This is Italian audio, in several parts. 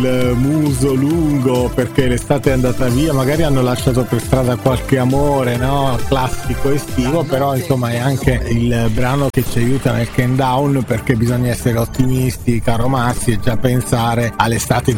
il muso lungo perché l'estate è andata via, magari hanno lasciato per strada qualche amore, no? Classico estivo, però insomma è anche il brano che ci aiuta nel countdown, perché bisogna essere ottimisti, caro Massi, e già pensare all'estate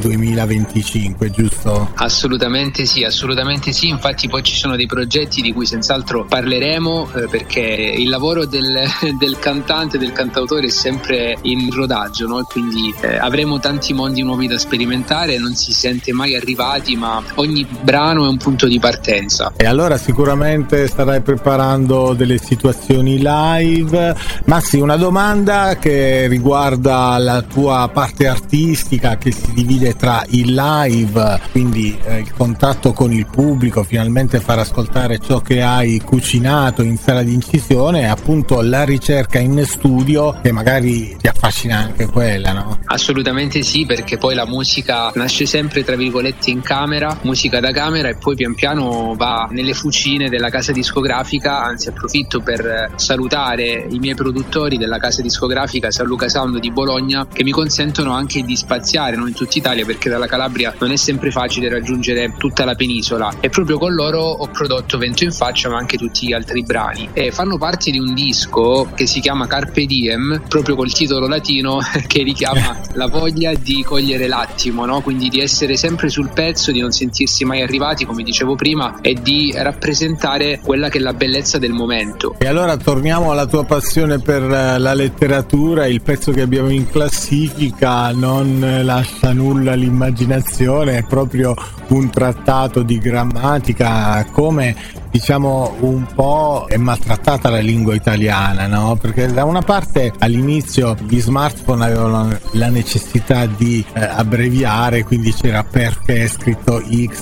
2025, giusto? Assolutamente sì, infatti poi ci sono dei progetti di cui senz'altro parleremo, perché il lavoro del cantante, del cantautore è sempre in rodaggio, no? Quindi avremo tanti mondi nuovi da sperimentare, non si sente mai arrivati, ma ogni brano è un punto di partenza. E allora sicuramente starai preparando delle situazioni live. Massi, una domanda che riguarda la tua parte artistica, che si divide tra il live, quindi il contatto con il pubblico, finalmente far ascoltare ciò che hai cucinato in sala di incisione, e appunto la ricerca in studio, che magari ti affascina anche quella, no? Assolutamente sì, perché poi la musica nasce sempre tra virgolette in camera, musica da camera, e poi pian piano va nelle fucine della casa discografica. Anzi, approfitto per salutare i miei produttori della casa discografica San Luca Sound di Bologna, che mi consentono anche di spaziare, no, in tutta Italia, perché dalla Calabria non è sempre facile raggiungere tutta la penisola, e proprio con loro ho prodotto Vento in faccia, ma anche tutti gli altri brani, e fanno parte di un disco che si chiama Carpe Diem, proprio col titolo latino che richiama la voglia di cogliere l'attimo, no? Quindi di essere sempre sul pezzo, di non sentirsi mai arrivati, come dicevo prima, e di rappresentare quella che è la bellezza del momento. E allora torniamo alla tua passione per la letteratura. Il pezzo che abbiamo in classifica non lascia nulla all'immaginazione, è proprio un trattato di grammatica, come diciamo un po' è maltrattata la lingua italiana, no? Perché da una parte all'inizio gli smartphone avevano la necessità di abbreviare, quindi c'era perché è scritto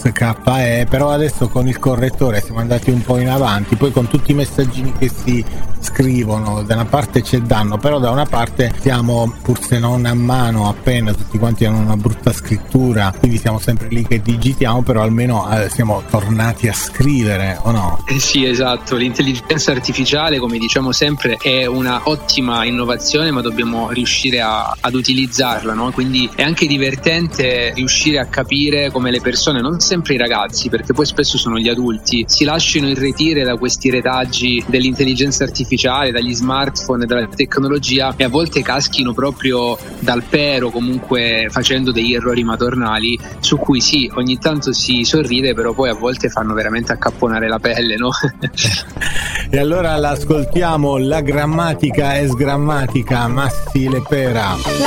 XKE, però adesso con il correttore siamo andati un po' in avanti, poi con tutti i messaggini che si scrivono, da una parte c'è danno, però da una parte siamo, pur se non a mano, a penna, tutti quanti hanno una brutta scrittura, quindi siamo sempre lì che digitiamo, però almeno siamo tornati a scrivere, o no? Sì, esatto, l'intelligenza artificiale, come diciamo sempre, è una ottima innovazione, ma dobbiamo riuscire ad utilizzarla, no? Quindi è anche divertente riuscire a capire come le persone, non sempre i ragazzi, perché poi spesso sono gli adulti, si lasciano irretire da questi retaggi dell'intelligenza artificiale, dagli smartphone, dalla tecnologia, e a volte caschino proprio dal pero, comunque facendo degli errori madornali su cui sì, ogni tanto si sorride, però poi a volte fanno veramente accapponare la pelle, no? E allora l'ascoltiamo, La grammatica è sgrammatica, Massi Lepera.